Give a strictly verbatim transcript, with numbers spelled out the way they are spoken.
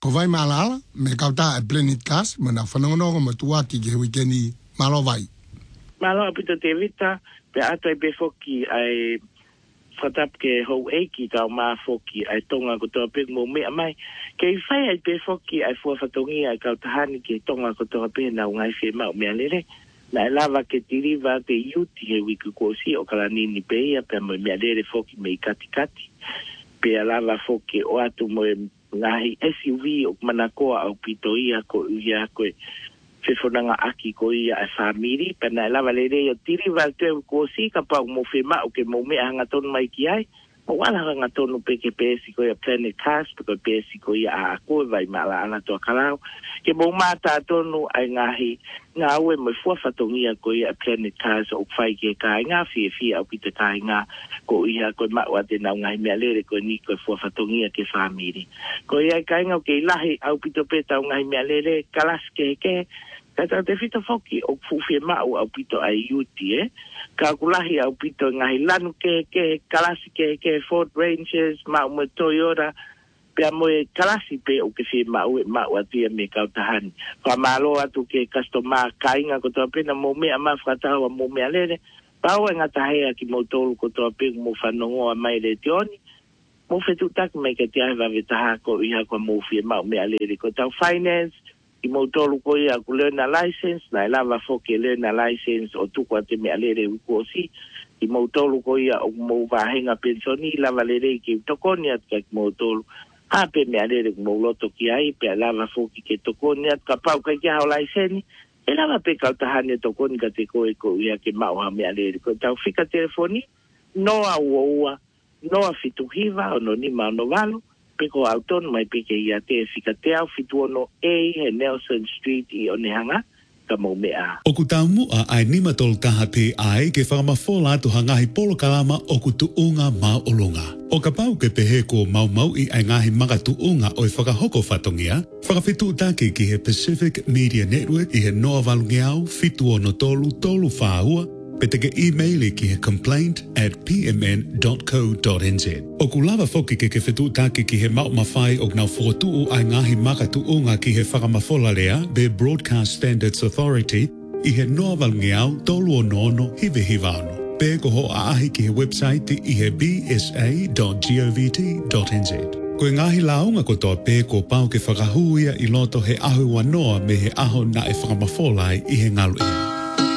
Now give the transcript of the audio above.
ko vai malala me kauta e Planet Cast me na whanongono ma tua ki ke weekendi malo vai. Malo apito te vita pe ato e pe foki ai whatap ke hou eiki tau mā foki ai tonga ko toa pe mo mea mai ke i whai ai pe foki ai fua whatongi ai kautahani ke tonga ko toa pe na ungai whi mau mea lere na e lava ke tiriva te iuti he wiku kōsi o kala nini pe ia pe mo mea lere foki me i kati kati pe a lava foki o atu mo e ngahi S U V o manakoa au pito ia ko ia koe whewhananga aki ko ia e whamiri pe na e lava lere o tiriva te kōsi ka pau mo whema o ke mo mea hanga tonu mai ki ai o wala hanga tonu pe ke pēsi ko ia Planet Cast pe ko pēsi ko ia a koe vai mala ana toa karau ke mo mata tonu ai ngahi ngā ue mo fua whatongia ko ia Planet Cast o whai ke kai ngā fie fie au pita kai ngā ko ia koe maua te nau ngahi mea lere ko ni koe fua whatongia ke whamiri ko ia kai ngau ke ilahi au pito pe tau ngahi mea lere kalas ke ke kata te fita foki o fufie mau au pito ai iuti eh ka kulahi au pito ngahi lanu ke ke kalasi ke ke Ford Rangers mau mo Toyota pe mo e kalasi pe o ke fie mau e mau atia me kautahani ka malo atu ke customer kainga ko toa pena mo mea ma whakatawa mo mea lere pau e ngatahea ki mo tolu ko toa pe mo whanongoa mai le tioni mo fetu tak me ke tia heva vetaha ko iha ko mo fie mau mea lere ko tau finance i mo tolu ko ia ku learner license na lava foke learner license o tuku ate me alere ukosi i mo tolu ko ia o mo vahenga pensioni lava lere ki tokoni at ka mo tolu ha pe me alere mo loto ki ai pe lava foke ke tokoni at ka pau ka kia o license e lava pe ka tahane tokoni ka te ko e ko ia ke mau ha me alere ko tau fika telefoni no a ua no a fituhiva o no ni ma no valo peko auton mai peke ia te fika te au fituono e he Nelson Street i Onehanga ka mo mea. Oku tau mua ai nima tolu taha te ai ke whakamafola atu hangahi polo kalama oku tuunga mau olunga. O ka pau ke pehe ko mau mau i ai ngahi manga tuunga o i whakahoko whatongia, whakawhitu take ki he Pacific Media Network i he noa valungiau fituono tolu tolu whaua pe te ke e-maili ki he complaint at p m n dot co dot n z. O ku lava foki ke ke whetu take ki he mau mawhai o ngau whotu ai ngahi maka tuunga ki he whakamafola lea be Broadcast Standards Authority i he noa valungiau tolu o nono hive hivano. Pe ko ho a ahi ki he website i he b s a dot govt dot n z. Ko ngahi launga ko toa pe ko pau ke whakahuia i loto he ahu wanoa me he aho na e whakamafola i he ngalu ia.